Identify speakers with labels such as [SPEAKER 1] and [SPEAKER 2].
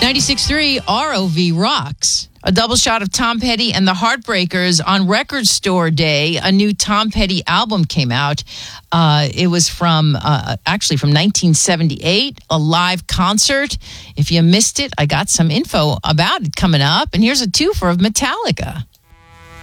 [SPEAKER 1] 96.3 ROV rocks. A double shot of Tom Petty and the Heartbreakers on Record Store Day. A new Tom Petty album came out. It was from 1978, a live concert. If you missed it, I got some info about it coming up. And here's a twofer of Metallica.